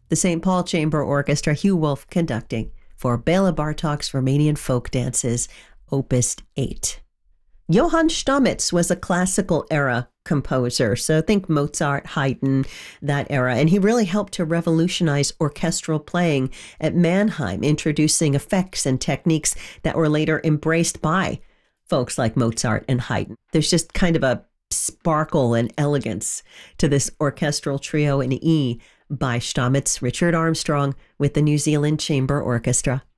the St. Paul Chamber Orchestra, Hugh Wolf conducting for Bela Bartok's Romanian Folk Dances, Opus 8. Johann Stamitz was a classical era composer. So think Mozart, Haydn, that era. And he really helped to revolutionize orchestral playing at Mannheim, introducing effects and techniques that were later embraced by folks like Mozart and Haydn. There's just kind of a sparkle and elegance to this orchestral trio in E by Stamitz, Richard Armstrong with the New Zealand Chamber Orchestra.